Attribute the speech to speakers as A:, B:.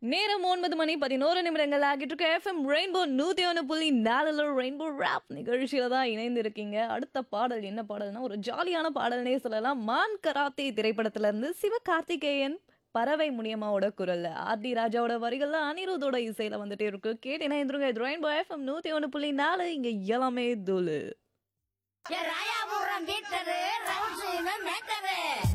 A: நேரம் 9 மணி 11 நிமிடங்கள் ஆகிட்டு இருக்க எஃப்எம் ரெயின்போ 101.4 ரெயின்போ ராப் நிகழ்ச்சியில தான் இணைந்து இருக்கீங்க. அடுத்த பாடல் என்ன பாடல்னா ஒரு ஜாலியான பாடல்னே சொல்லலாம். மான் கராத்தே திரைப்படத்துல இருந்து சிவகார்த்திகேயன் பறவை முனியம்மாவோட குரல்ல ஆர்டி ராஜாவோட வரிகள்ல அனிருத்தோட இசையில வந்துட்டே இருக்கு. கேட்டு இணைந்துருங்க. இது ரெயின்போ எஃப்எம் 101.4 இங்க எல்லாமே தூளு.
B: Royapuram வீட்டரு round matter